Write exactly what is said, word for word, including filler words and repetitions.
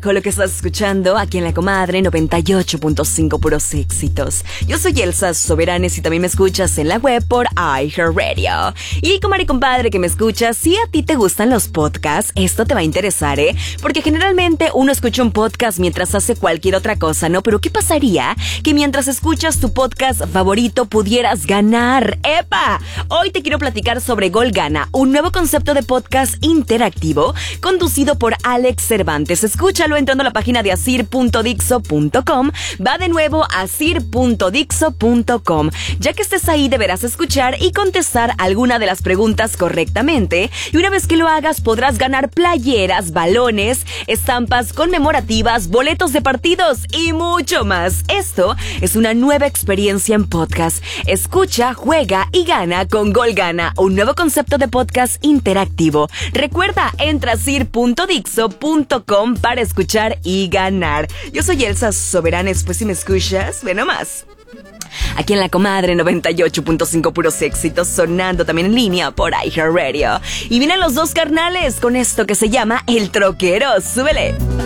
Con lo que estás escuchando aquí en La Comadre noventa y ocho punto cinco puros éxitos. Yo soy Elsa Soberanes y también me escuchas en la web por iHeartRadio. Y comadre y compadre que me escuchas, si a ti te gustan los podcasts, esto te va a interesar, ¿eh? Porque generalmente uno escucha un podcast mientras hace cualquier otra cosa, ¿no? Pero ¿qué pasaría que mientras escuchas tu podcast favorito pudieras ganar? ¡Epa! Hoy te quiero platicar sobre Gol Gana, un nuevo concepto de podcast interactivo conducido por Alex Cervantes. Escúchalo entrando a la página de asir punto dixo punto com. Va de nuevo a asir punto dixo punto com. Ya que estés ahí deberás escuchar y contestar alguna de las preguntas correctamente, y una vez que lo hagas podrás ganar playeras, balones, estampas conmemorativas, boletos de partidos y mucho más. Esto es una nueva experiencia en podcast. Escucha, juega y gana con Gol Gana, un nuevo concepto de podcast interactivo. Recuerda, entra a asir punto dixo punto com para escuchar y ganar. Yo soy Elsa Soberanes, pues si me escuchas, ve nomás. Aquí en La Comadre noventa y ocho punto cinco puros éxitos, sonando también en línea por iHeartRadio. Y vienen los dos carnales con esto que se llama El Troquero. ¡Súbele!